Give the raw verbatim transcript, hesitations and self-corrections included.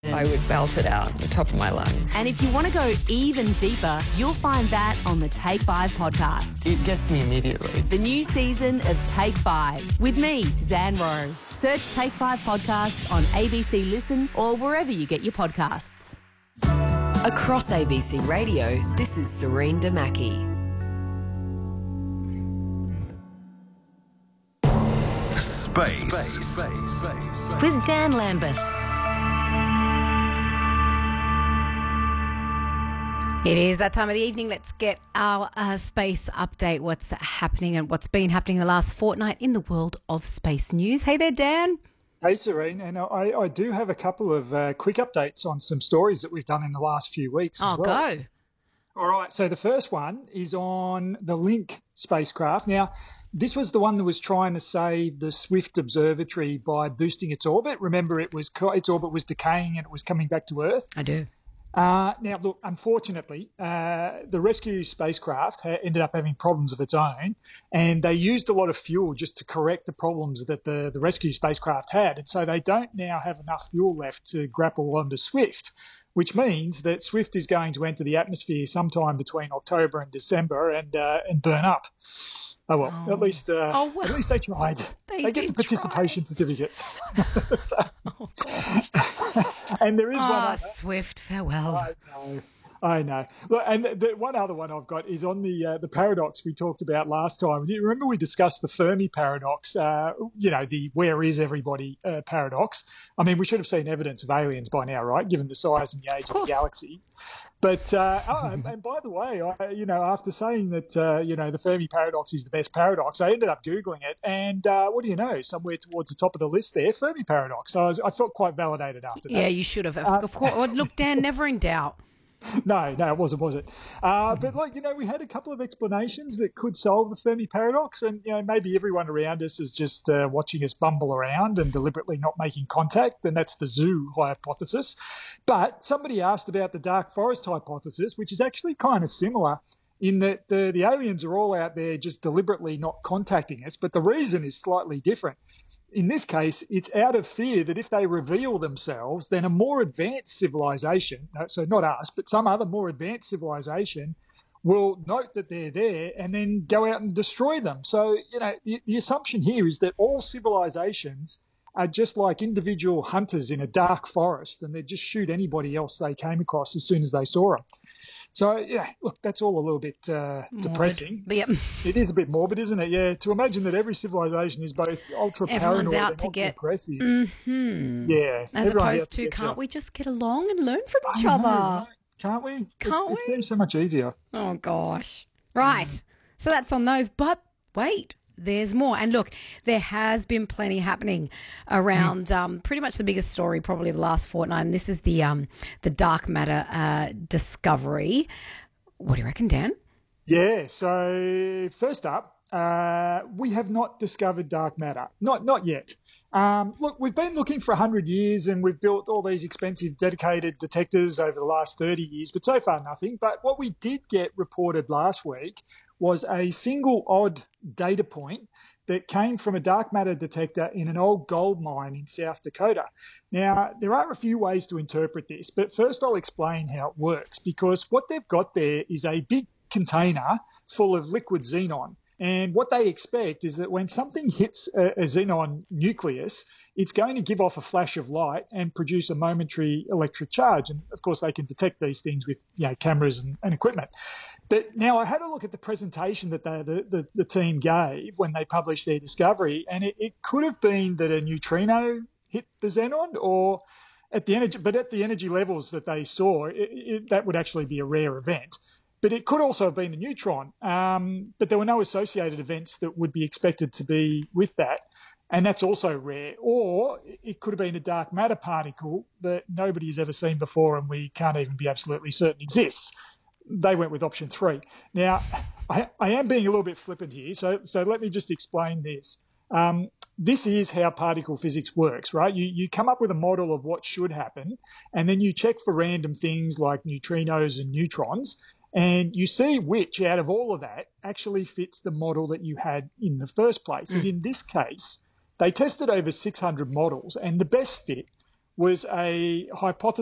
I would belt it out the top of my lungs. And if you want to go even deeper, you'll find that on the Take Five podcast. It gets me immediately. The new season of Take Five with me, Zan Rowe. Search Take Five podcast on A B C Listen or wherever you get your podcasts. Across A B C Radio, this is Serene Damaki. Space. Space. Space. With Dan Lambeth. It is that time of the evening. Let's get our uh, space update. What's happening and what's been happening the last fortnight in the world of space news. Hey there, Dan. Hey, Serene. And I, I do have a couple of uh, quick updates on some stories that we've done in the last few weeks. Oh, as well. go. All right. So the first one is on the Link spacecraft. Now, this was the one that was trying to save the Swift Observatory by boosting its orbit. Remember, it was its orbit was decaying and it was coming back to Earth. I do. Uh, now, look, unfortunately, uh, the rescue spacecraft ha- ended up having problems of its own, and they used a lot of fuel just to correct the problems that the, the rescue spacecraft had. And so they don't now have enough fuel left to grapple onto Swift, which means that Swift is going to enter the atmosphere sometime between October and December and uh, and burn up. Oh, well, Oh. at least uh, Oh, well. at least they tried. They They, get the did participation certificate. So- Oh, and there is one Ah, other. Swift, farewell. I know, I know. Look, and the one other one I've got is on the uh, the paradox we talked about last time. Do you remember we discussed the Fermi paradox? Uh, you know, the "where is everybody" uh, paradox. I mean, we should have seen evidence of aliens by now, right? Given the size and the age of, course. the galaxy. But uh, oh, and, and by the way, I, you know, after saying that, uh, you know, the Fermi paradox is the best paradox, I ended up googling it, and uh, what do you know? Somewhere towards the top of the list there, Fermi paradox. So I, was, I felt quite validated after that. Yeah, you should have. Uh, Of course. Well, look, Dan, never in doubt. No, no, it wasn't, was it? Uh, but like, you know, we had a couple of explanations that could solve the Fermi paradox, and you know, maybe everyone around us is just uh, watching us bumble around and deliberately not making contact, and that's the zoo hypothesis. But somebody asked about the dark forest hypothesis, which is actually kind of similar in that the, the aliens are all out there just deliberately not contacting us, but the reason is slightly different. In this case, it's out of fear that if they reveal themselves, then a more advanced civilization, no, so not us, but some other more advanced civilization, will note that they're there and then go out and destroy them. So, you know, the, the assumption here is that all civilizations are just like individual hunters in a dark forest, and they'd just shoot anybody else they came across as soon as they saw them. So, yeah, look, that's all a little bit uh, depressing. But, yep. It is a bit morbid, isn't it? Yeah, to imagine that every civilization is both ultra Everyone's paranoid out and to ultra get- aggressive. Mm-hmm. Yeah. As everyone's out opposed to, get can't you. we just get along and learn from each I know, other? right? Can't we? Can't it, we? It seems so much easier. Oh, gosh. Right. So that's on those. But wait, there's more. And look, there has been plenty happening around um, pretty much the biggest story probably of the last fortnight. And this is the um, the dark matter uh, discovery. What do you reckon, Dan? Yeah, so first up, uh, we have not discovered dark matter. Not not yet. Um, look, we've been looking for one hundred years and we've built all these expensive dedicated detectors over the last thirty years, but so far nothing. But what we did get reported last week was a single odd data point that came from a dark matter detector in an old gold mine in South Dakota. Now, there are a few ways to interpret this, but first I'll explain how it works, because what they've got there is a big container full of liquid xenon. And what they expect is that when something hits a, a xenon nucleus, it's going to give off a flash of light and produce a momentary electric charge. And of course, they can detect these things with, you know, cameras and, and equipment. But now I had a look at the presentation that they, the, the, the team gave when they published their discovery, and it, it could have been that a neutrino hit the xenon, or at the energy, but at the energy levels that they saw, it, it, that would actually be a rare event. But it could also have been a neutron, um, but there were no associated events that would be expected to be with that, and that's also rare. Or it could have been a dark matter particle that nobody has ever seen before and we can't even be absolutely certain exists. They went with option three. Now, I, I am being a little bit flippant here, so so let me just explain this. Um, this is how particle physics works, right? You you come up with a model of what should happen, and then you check for random things like neutrinos and neutrons, and you see which out of all of that actually fits the model that you had in the first place. Mm. And in this case, they tested over six hundred models, and the best fit was a hypothesis